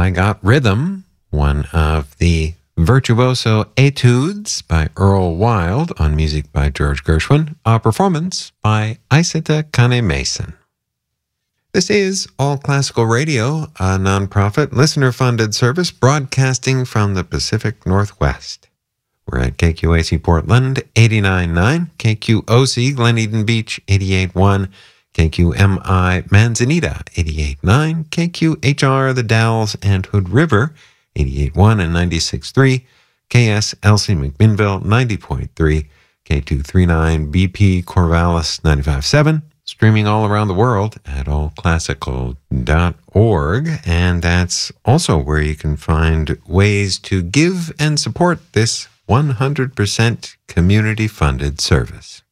I Got Rhythm, one of the Virtuoso Etudes by Earl Wild on music by George Gershwin, a performance by Isata Kane Mason. This is All Classical Radio, a nonprofit, listener-funded service broadcasting from the Pacific Northwest. We're at KQAC Portland, 89.9, KQOC Glen Eden Beach, 88.1, KQMI Manzanita, 88.9, KQHR The Dalles and Hood River, 88.1 and 96.3, KSLC McMinnville, 90.3, K239 BP Corvallis, 95.7, streaming all around the world at allclassical.org, and that's also where you can find ways to give and support this 100% community-funded service.